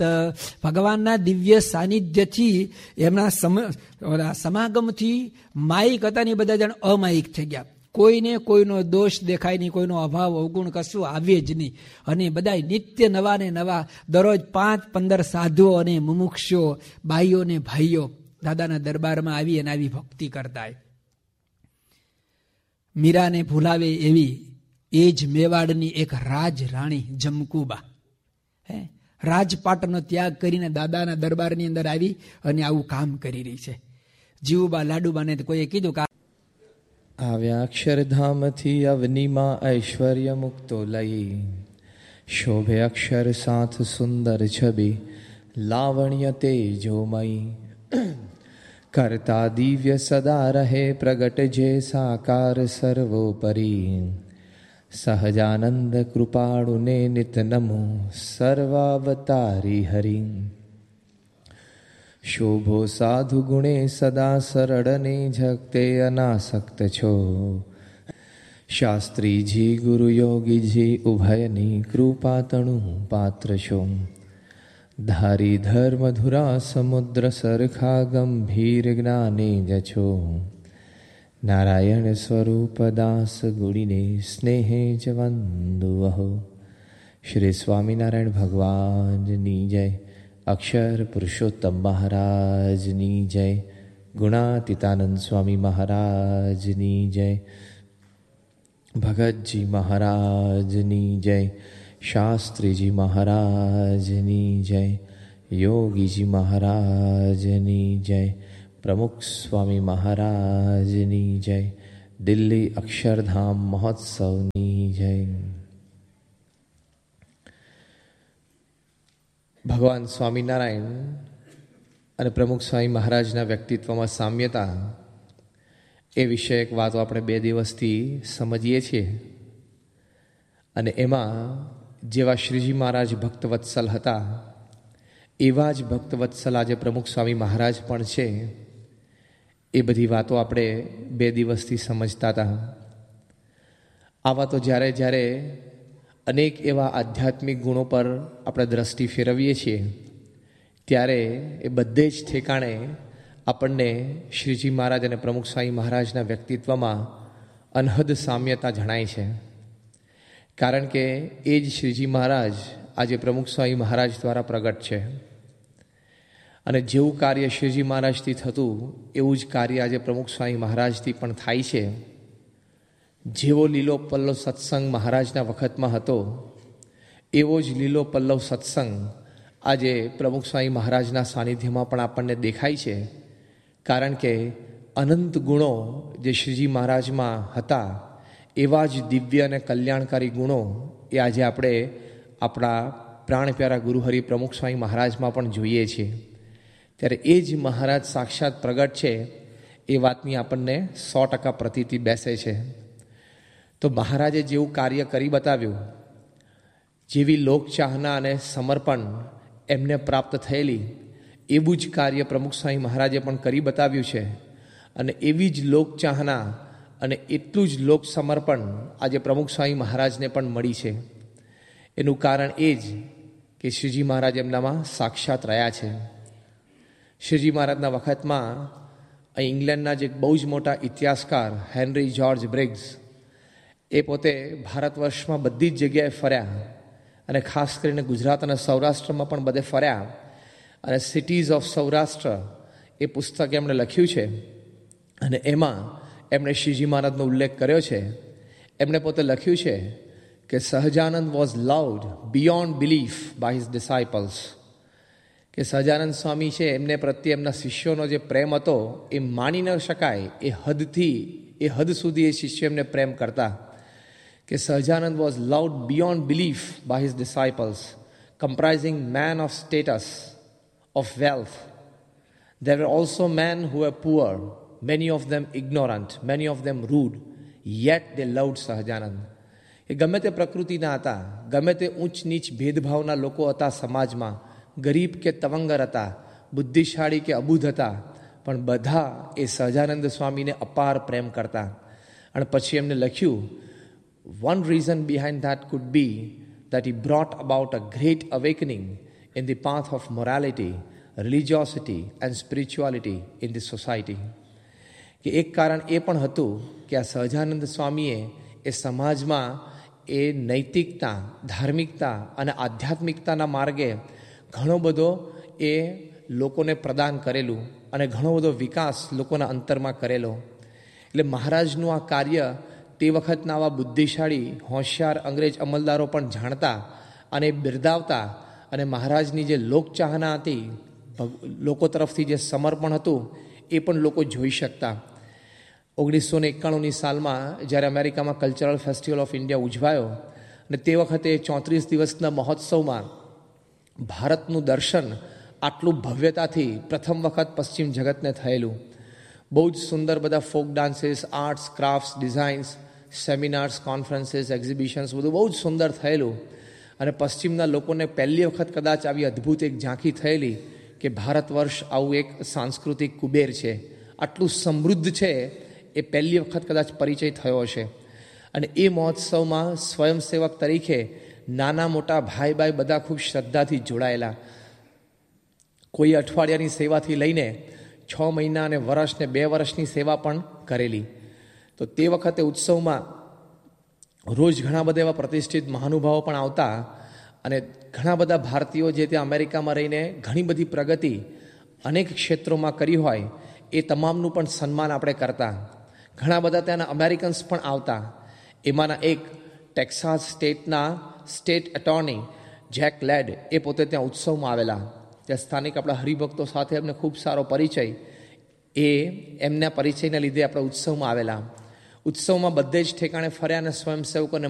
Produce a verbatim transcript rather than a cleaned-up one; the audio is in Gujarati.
ભગવાનના દિવ્ય સાનિધ્યથી, એમના સમાગમથી માયિક હતા ને બધા જણ અમાયિક થઈ ગયા. કોઈને કોઈનો દોષ દેખાય નહીં, કોઈનો અભાવ અવગુણ કશું આવે જ નહીં. અને બધા નિત્ય નવા ને નવા દરરોજ પાંચ પંદર સાધુઓ અને મુમુક્ષુઓ, બાઈઓ ને ભાઈઓ દાદાના દરબારમાં આવી અને આવી ભક્તિ કરતા. મીરાને ભૂલાવે એવી એ જ મેવાડની એક રાજ રાણી જમકુબા હે રાજપાટનો ત્યાગ કરીને દાદાના દરબારની અંદર આવી અને આવું કામ કરી રહી છે. જીવુબા લાડુબાને કોઈએ કીધું કે આવ્યા અક્ષરધામથી અવનીમાં ઐશ્વર્ય મુક્તો લઈ, શોભે અક્ષર સાથ સુંદર છબી, લાવણ્ય તેજોમયી, કરતા દિવ્ય સદા રહે પ્રગટ જે સાકાર સર્વોપરી, સહજાનંદ કૃપાળુને નિત નમો સર્વાવતારી હરિ. શોભો સાધુ ગુણે સદા સરળને ઝકતે અનાસક્ત છો, શાસ્ત્રીજી ગુરુ યોગીજી ઉભયની કૃપા તણું પાત્ર છો. ધારી ધર્મ ધુરા સમુદ્ર સરખા ગંભીર જ્ઞાને જછો, નારાયણ સ્વરૂપ દાસ ગુણીને સ્નેહે જ વંદુઅહો. શ્રી સ્વામિનારાયણ ભગવાનની જય, અક્ષર પુરુષોત્તમ મહારાજની જય, ગુણાતીતાનંદ સ્વામી મહારાજની જય, ભગતજી મહારાજની જય, શાસ્ત્રીજી મહારાજની જય, યોગીજી મહારાજની જય, પ્રમુખ સ્વામી મહારાજની જય, દિલ્હી અક્ષરધામ મહોત્સવની જય. ભગવાન સ્વામિનારાયણ અને પ્રમુખ સ્વામી મહારાજના વ્યક્તિત્વમાં સામ્યતા એ વિષયક વાતો આપણે બે દિવસથી સમજીએ છીએ. અને એમાં જેવા શ્રીજી મહારાજ ભક્તવત્સલ હતા એવા જ ભક્તવત્સલ આજે પ્રમુખ સ્વામી મહારાજ પણ છે. એ બધી વાતો આપણે બે દિવસથી સમજતા હતા. આ વાતો જ્યારે જ્યારે અનેક એવા આધ્યાત્મિક ગુણો પર આપણે દ્રષ્ટિ ફેરવીએ છીએ ત્યારે એ બધે જ ઠેકાણે આપણને શ્રીજી મહારાજ અને પ્રમુખ સ્વામી મહારાજના વ્યક્તિત્વમાં અનહદ સામ્યતા જણાય છે. કારણ કે એ જ શ્રીજી મહારાજ આજે પ્રમુખ સ્વામી મહારાજ દ્વારા પ્રગટ છે. અને જેવું કાર્ય શ્રીજી મહારાજથી થતું એવું જ કાર્ય આજે પ્રમુખ સ્વામી મહારાજથી પણ થાય છે. જેવો લીલો પલ્લવ સત્સંગ મહારાજના વખતમાં હતો એવો જ લીલો પલ્લવ સત્સંગ આજે પ્રમુખ સ્વામી મહારાજના સાનિધ્યમાં પણ આપણને દેખાય છે. કારણ કે અનંત ગુણો જે શ્રીજી મહારાજમાં હતા એવા જ દિવ્ય અને કલ્યાણકારી ગુણો એ આજે આપણે આપણા પ્રાણ પ્યારા ગુરુહરિ પ્રમુખ સ્વામી મહારાજમાં પણ જોઈએ છીએ. ત્યારે એ જ મહારાજ સાક્ષાત પ્રગટ છે એ વાતની આપણને સો ટકા પ્રતીતિ બેસે છે. તો મહારાજે જેવું કાર્ય કરી બતાવ્યું, જેવી લોકચાહના અને સમર્પણ એમને પ્રાપ્ત થયેલી એવું જ કાર્ય પ્રમુખ સ્વામી મહારાજે પણ કરી બતાવ્યું છે. અને એવી જ લોકચાહના અને એટલું જ લોક સમર્પણ આજે પ્રમુખ સ્વામી મહારાજને પણ મળી છે. એનું કારણ એ જ કે શ્રીજી મહારાજ એમનામાં સાક્ષાત રહ્યા છે. શ્રીજી મહારાજના વખતમાં અહીં ઇંગ્લેન્ડના જે બહુ જ મોટા ઇતિહાસકાર હેનરી જ્યોર્જ બ્રિગ્સ એ પોતે ભારત વર્ષમાં બધી જ જગ્યાએ ફર્યા અને ખાસ કરીને ગુજરાત અને સૌરાષ્ટ્રમાં પણ બધે ફર્યા. અને સિટીઝ ઓફ સૌરાષ્ટ્ર એ પુસ્તક એમણે લખ્યું છે. અને એમાં એમણે શ્રીજી મહારાજનો ઉલ્લેખ કર્યો છે. એમણે પોતે લખ્યું છે કે Sahajanand was loved beyond belief by his disciples. કે સહજાનંદ સ્વામી છે એમને પ્રત્યે એમના શિષ્યોનો જે પ્રેમ હતો એ માની ન શકાય. એ હદથી એ હદ સુધી એ શિષ્ય એમને પ્રેમ કરતા. કે Sahajanand was loved beyond belief by his disciples, કમ્પ્રાઇઝિંગ man of status, of wealth. There were also men who were poor, many of them ignorant, many of them rude, yet they loved Sahajanand. એ ગમે તે પ્રકૃતિના હતા, ગમે તે ઊંચ નીચ ભેદભાવના લોકો હતા સમાજમાં, ગરીબ કે તવંગર હતા, બુદ્ધિશાળી કે અબુધ હતા, પણ બધા એ સહજાનંદ સ્વામીને અપાર પ્રેમ કરતા. અને પછી એમને લખ્યું, one reason behind that could be that he brought about a great awakening in the path of morality, religiosity and spirituality in the society. કે એક કારણ એ પણ હતું કે આ સહજાનંદ સ્વામીએ એ સમાજમાં એ નૈતિકતા, ધાર્મિકતા અને આધ્યાત્મિકતાના માર્ગે ઘણો બધો એ લોકોને પ્રદાન કરેલું અને ઘણો બધો વિકાસ લોકોના અંતરમાં કરેલો. એટલે મહારાજનું આ કાર્ય તે વખતના આવા બુદ્ધિશાળી, હોશિયાર અંગ્રેજ અમલદારો પણ જાણતા અને બિરદાવતા, અને મહારાજની જે લોકચાહના હતી, લોકો તરફથી જે સમર્પણ હતું એ પણ લોકો જોઈ શકતા. ઓગણીસો ને એકાણુંની સાલમાં જ્યારે અમેરિકામાં કલ્ચરલ ફેસ્ટિવલ ઓફ ઇન્ડિયા ઉજવાયો અને તે વખતે ચોત્રીસ દિવસના મહોત્સવમાં ભારતનું દર્શન આટલું ભવ્યતાથી પ્રથમ વખત પશ્ચિમ જગતને થયેલું. બહુ જ સુંદર બધા folk dances, arts, crafts, designs, seminars, conferences, exhibitions બધું બહુ જ સુંદર થયેલું. અને પશ્ચિમના લોકોને પહેલી વખત કદાચ આવી અદ્ભુત એક ઝાંખી થયેલી કે ભારત વર્ષ આવું એક સાંસ્કૃતિક કુબેર છે, આટલું સમૃદ્ધ છે, એ પહેલી વખત કદાચ પરિચય થયો હશે. અને એ મહોત્સવમાં સ્વયંસેવક તરીકે નાના મોટા ભાઈ ભાઈ બધા ખૂબ શ્રદ્ધાથી જોડાયેલા. કોઈ અઠવાડિયાની સેવાથી લઈને છ મહિના અને વર્ષ ને બે વર્ષની સેવા પણ કરેલી. તો તે વખતે ઉત્સવમાં રોજ ઘણા બધા એવા પ્રતિષ્ઠિત મહાનુભાવો પણ આવતા અને ઘણા બધા ભારતીયો જે ત્યાં અમેરિકામાં રહીને ઘણી બધી પ્રગતિ અનેક ક્ષેત્રોમાં કરી હોય એ તમામનું પણ સન્માન આપણે કરતા. ઘણા બધા ત્યાંના અમેરિકન્સ પણ આવતા. એમાંના એક ટેક્સાસ સ્ટેટના સ્ટેટ એટોર્ની જેક લેડ એ પોતે ત્યાં ઉત્સવમાં આવેલા. ત્યાં સ્થાનિક આપણા હરિભક્તો સાથે એમને ખૂબ સારો પરિચય, એ એમના પરિચયના લીધે આપણા ઉત્સવમાં આવેલા. ઉત્સવમાં બધે જ ઠેકાણે ફર્યા અને સ્વયંસેવકોને